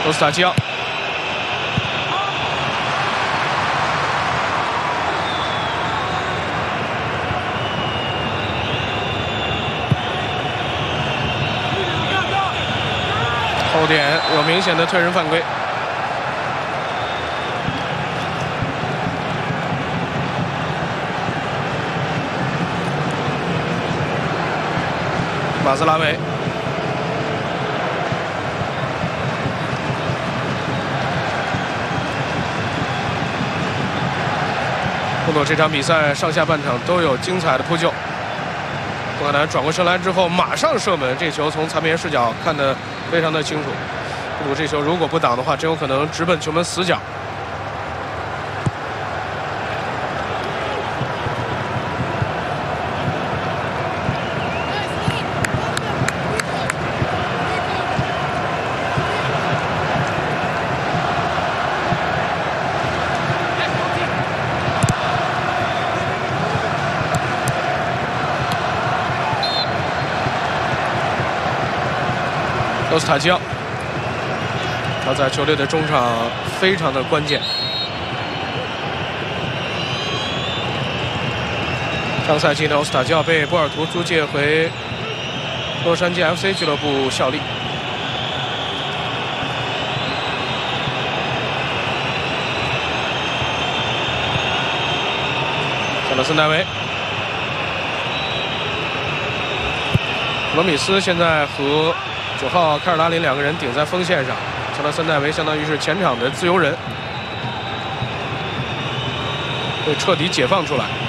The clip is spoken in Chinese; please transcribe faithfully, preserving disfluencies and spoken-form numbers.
罗斯塔基奥。 后点有明显的推人犯规，马斯拉维，不过这场比赛上下半场都有精彩的扑救。布克南转过身来之后，马上射门，这球从残片视角看得 非常的清楚，布鲁这球如果不挡的话，真有可能直奔球门死角。罗斯塔基奥，他在球队的中场非常的关键。上赛季呢，罗斯塔基奥被波尔图租借回洛杉矶 F C 俱乐部效力。加勒森戴维，普罗米斯现在和 九号凯尔拉林两个人顶在锋线上，乔纳森戴维相当于是前场的自由人，被彻底解放出来。